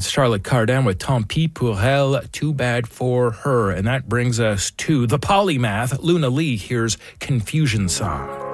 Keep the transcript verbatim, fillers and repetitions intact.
That's Charlotte Cardin with Tant pis pour elle, Too Bad for Her. And that brings us to the polymath. Luna Lee here's Confusion Song.